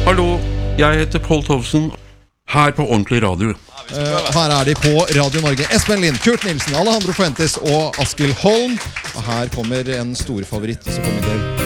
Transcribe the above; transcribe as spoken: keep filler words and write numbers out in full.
Hallo, jeg heter Paul Tovsen, her på Ordentlig Radio. Uh, her er de på Radio Norge. Espen Lind, Kurt Nilsen, Alejandro Fuentes og Askild Holm. Og her kommer en stor favoritt som kommer til